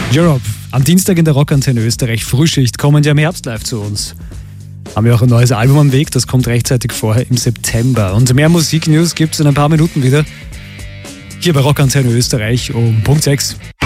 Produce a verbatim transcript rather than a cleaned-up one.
Europe, am Dienstag in der Rockantenne Österreich, Frühschicht, kommen ja im Herbst live zu uns. Haben wir auch ein neues Album am Weg, das kommt rechtzeitig vorher im September. Und mehr Musiknews gibt es in ein paar Minuten wieder. Hier bei Rockantenne Österreich um Punkt sechs.